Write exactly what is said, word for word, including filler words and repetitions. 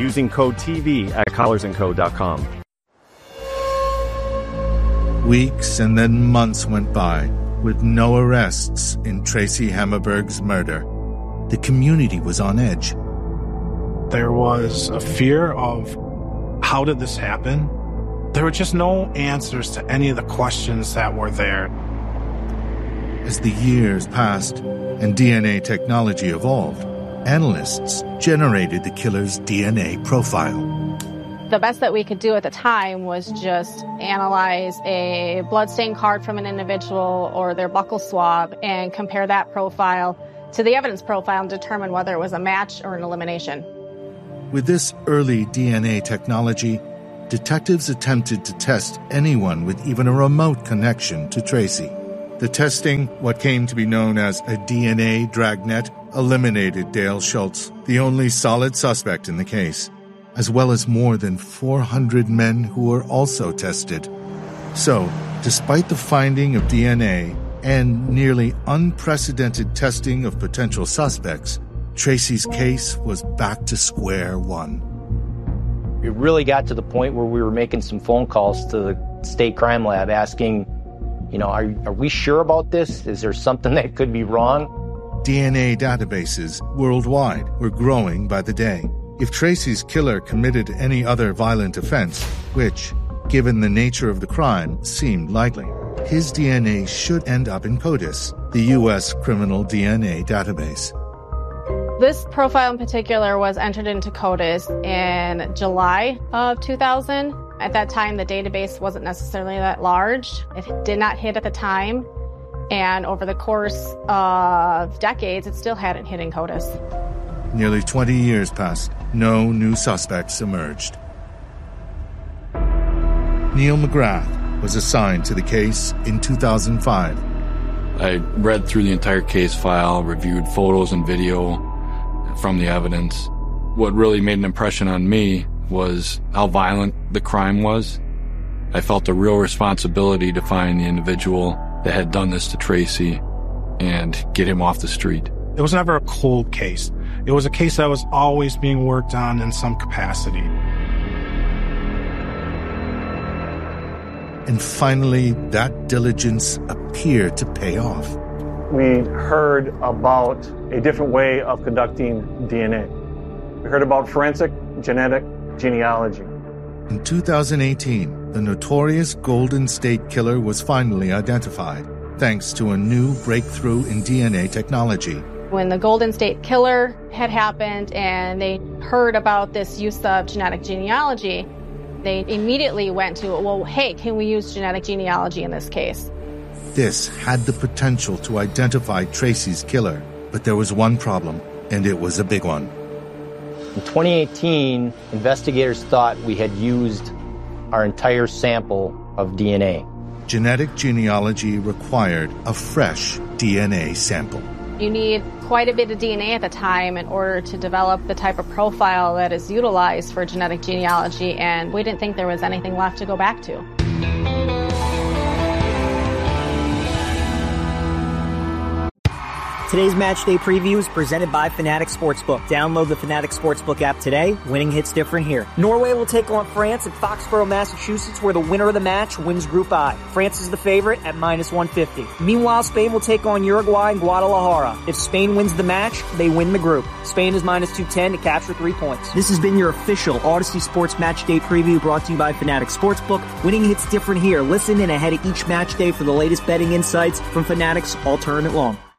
using code T V at collars and co dot com. Weeks and then months went by with no arrests in Tracy Hammerberg's murder. The community was on edge. There was a fear of, how did this happen? There were just no answers to any of the questions that were there. As the years passed and D N A technology evolved, analysts generated the killer's D N A profile. The best that we could do at the time was just analyze a bloodstain card from an individual or their buccal swab and compare that profile to the evidence profile and determine whether it was a match or an elimination. With this early D N A technology, detectives attempted to test anyone with even a remote connection to Tracy. The testing, what came to be known as a D N A dragnet, eliminated Dale Schultz, the only solid suspect in the case, as well as more than four hundred men who were also tested. So, despite the finding of D N A and nearly unprecedented testing of potential suspects, Tracy's case was back to square one. It really got to the point where we were making some phone calls to the state crime lab asking, you know, are, are we sure about this? Is there something that could be wrong? D N A databases worldwide were growing by the day. If Tracy's killer committed any other violent offense, which, given the nature of the crime, seemed likely, his D N A should end up in CODIS, the U S criminal D N A database. This profile in particular was entered into CODIS in July of two thousand. At that time, the database wasn't necessarily that large. It did not hit at the time. And over the course of decades, it still hadn't hit in CODIS. Nearly twenty years passed. No new suspects emerged. Neil McGrath was assigned to the case in two thousand five. I read through the entire case file, reviewed photos and video from the evidence. What really made an impression on me was how violent the crime was. I felt a real responsibility to find the individual that had done this to Tracy and get him off the street. It was never a cold case. It was a case that was always being worked on in some capacity. And finally, that diligence appeared to pay off. We heard about a different way of conducting D N A. We heard about forensic genetic genealogy. In two thousand eighteen, the notorious Golden State Killer was finally identified, thanks to a new breakthrough in D N A technology. When the Golden State Killer had happened and they heard about this use of genetic genealogy, they immediately went to, well, hey, can we use genetic genealogy in this case? This had the potential to identify Tracy's killer, but there was one problem, and it was a big one. In twenty eighteen, investigators thought we had used our entire sample of D N A. Genetic genealogy required a fresh D N A sample. You need quite a bit of D N A at the time in order to develop the type of profile that is utilized for genetic genealogy, and we didn't think there was anything left to go back to. Today's match day preview is presented by Fanatics Sportsbook. Download the Fanatics Sportsbook app today. Winning hits different here. Norway will take on France at Foxborough, Massachusetts, where the winner of the match wins Group I. France is the favorite at minus one fifty. Meanwhile, Spain will take on Uruguay in Guadalajara. If Spain wins the match, they win the group. Spain is minus two ten to capture three points. This has been your official Odyssey Sports Match Day preview brought to you by Fanatics Sportsbook. Winning hits different here. Listen in ahead of each match day for the latest betting insights from Fanatics all tournament long.